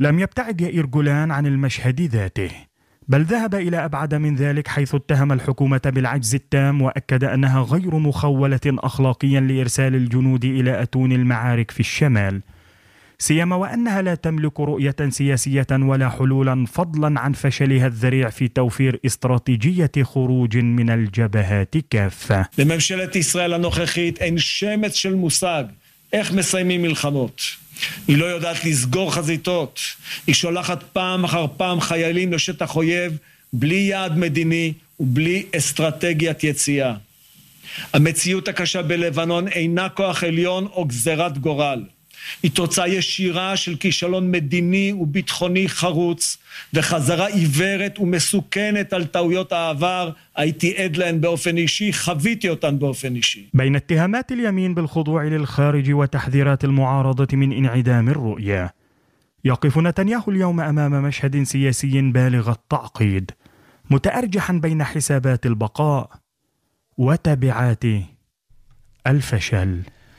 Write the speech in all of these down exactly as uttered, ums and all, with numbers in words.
لم يبتعد يائير جولان عن المشهد ذاته، بل ذهب إلى أبعد من ذلك، حيث اتهم الحكومة بالعجز التام، وأكد أنها غير مخولة أخلاقيا لإرسال الجنود إلى أتون المعارك في الشمال، سيما وأنها لا تملك رؤية سياسية ولا حلولا، فضلا عن فشلها الذريع في توفير استراتيجية خروج من الجبهات كافة. לממשלת ישראל הנוכחית אין שמץ של מושג איך מסיימים מלחמות. היא לא יודעת לסגור חזיתות. היא שולחת פעם אחר פעם חיילים לשטח אויב בלי יעד מדיני ובלי אסטרטגיית יציאה. המציאות הקשה בלבנון אינה כוח עליון או גזרת גורל. היא תוצאה ישירה של כישלון מדיני וביטחוני חרוץ וחזרה עיוורת ומסוכנת על טעויות העבר. הייתי עד להן באופן אישי, חוויתי אותן באופן אישי. بين اتهامات اليمين بالخضوع للخارج وتحذيرات المعارضة من انعدام الرؤية، يقف نتنياهو اليوم أمام مشهد سياسي بالغ التعقيد، متأرجحا بين حسابات البقاء وتبعات الفشل.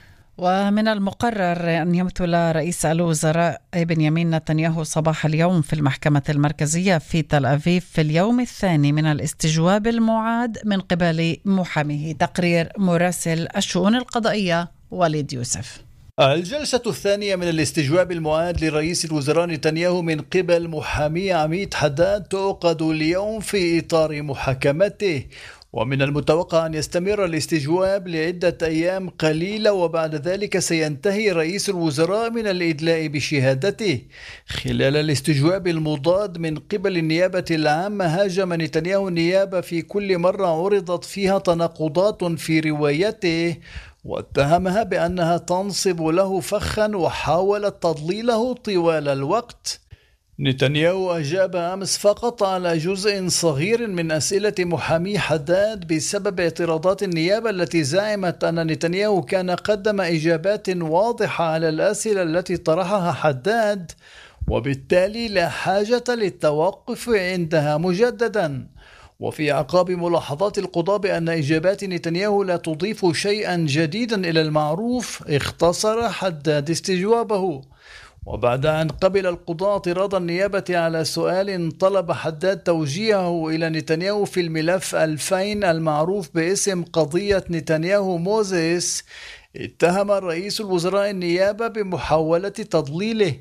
ومن المقرر أن يمثل رئيس الوزراء بنيامين نتنياهو صباح اليوم في المحكمة المركزية في تل أبيب في اليوم الثاني من الاستجواب المعاد من قبل محاميه. تقرير مراسل الشؤون القضائية وليد يوسف. الجلسة الثانية من الاستجواب المعاد لرئيس الوزراء نتنياهو من قبل محامي عميد حداد تعقد اليوم في إطار محاكمته، ومن المتوقع أن يستمر الاستجواب لعدة أيام قليلة، وبعد ذلك سينتهي رئيس الوزراء من الإدلاء بشهادته. خلال الاستجواب المضاد من قبل النيابة العامة، هاجم نتنياهو النيابة في كل مرة عرضت فيها تناقضات في روايته، واتهمها بأنها تنصب له فخا وحاولت تضليله طوال الوقت. نتنياهو أجاب أمس فقط على جزء صغير من أسئلة محامي حداد بسبب اعتراضات النيابة التي زعمت أن نتنياهو كان قدم إجابات واضحة على الأسئلة التي طرحها حداد، وبالتالي لا حاجة للتوقف عندها مجددا. وفي أعقاب ملاحظات القضاء بأن إجابات نتنياهو لا تضيف شيئا جديدا إلى المعروف، اختصر حداد استجوابه. وبعد أن قبل القضاء اعتراض النيابة على سؤال طلب حداد توجيهه إلى نتنياهو في الملف ألفين المعروف باسم قضية نتنياهو موزيس، اتهم رئيس الوزراء النيابة بمحاولة تضليله.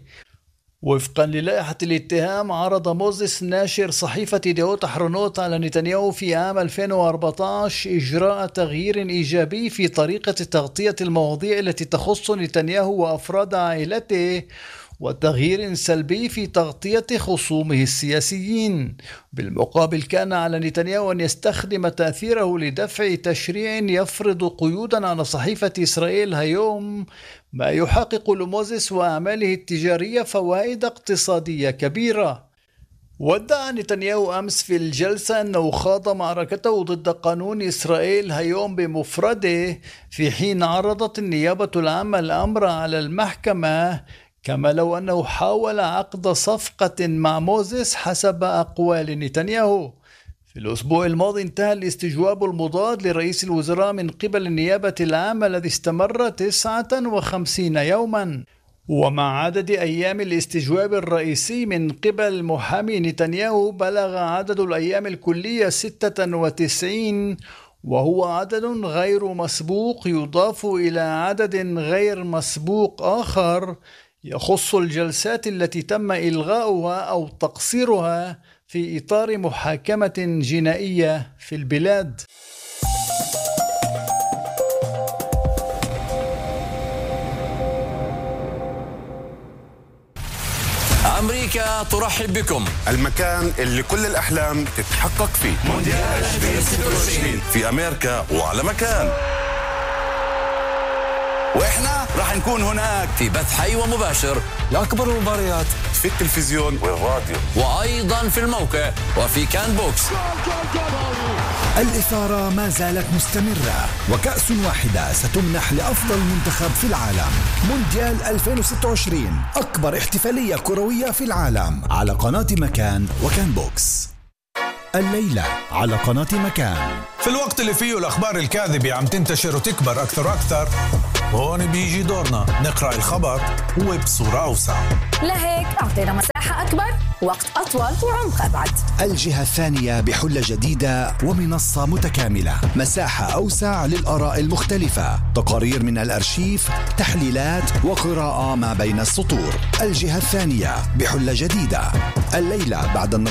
وفقا للائحة الاتهام، عرض موزيس ناشر صحيفة ديوت أحرنوت على نتنياهو في عام ألفين وأربعة عشر إجراء تغيير إيجابي في طريقة تغطية المواضيع التي تخص نتنياهو وأفراد عائلته، وتغيير سلبي في تغطية خصومه السياسيين. بالمقابل، كان على نتنياهو أن يستخدم تأثيره لدفع تشريع يفرض قيودا على صحيفة إسرائيل هيوم، ما يحقق لموزيس وأعماله التجارية فوائد اقتصادية كبيرة. وادعى نتنياهو أمس في الجلسة أنه خاض معركته ضد قانون إسرائيل هيوم بمفرده، في حين عرضت النيابة العامة الأمر على المحكمة، كما لو أنه حاول عقد صفقة مع موزيس حسب أقوال نتنياهو. في الأسبوع الماضي انتهى الاستجواب المضاد لرئيس الوزراء من قبل النيابة العامة الذي استمر تسعة وخمسين يوما. ومع عدد أيام الاستجواب الرئيسي من قبل محامي نتنياهو، بلغ عدد الأيام الكلية ستة وتسعين، وهو عدد غير مسبوق يضاف إلى عدد غير مسبوق آخر يخص الجلسات التي تم إلغاؤها أو تقصيرها في إطار محاكمة جنائية في البلاد. أمريكا ترحب بكم، المكان اللي كل الأحلام تتحقق فيه. مونديال ألفين وستة وعشرين في أمريكا وعلى مكان، وإحنا راح نكون هناك في بث حي ومباشر لأكبر المباريات في التلفزيون والراديو، وأيضا في الموقع وفي كان بوكس. الإثارة ما زالت مستمرة، وكأس واحدة ستمنح لأفضل منتخب في العالم. مونديال ألفين وستة وعشرين، أكبر احتفالية كروية في العالم، على قناة مكان وكان بوكس. الليلة على قناة مكان. في الوقت اللي فيه الأخبار الكاذبة عم تنتشر وتكبر أكثر وأكثر، هون بيجي دورنا نقرأ الخبر وبصورة أوسع. لهيك أعطينا مساحة أكبر، وقت أطول وعمق أبعد. الجهة الثانية بحلة جديدة ومنصة متكاملة، مساحة أوسع للآراء المختلفة، تقارير من الأرشيف، تحليلات وقراءة ما بين السطور. الجهة الثانية بحلة جديدة الليلة بعد النشاط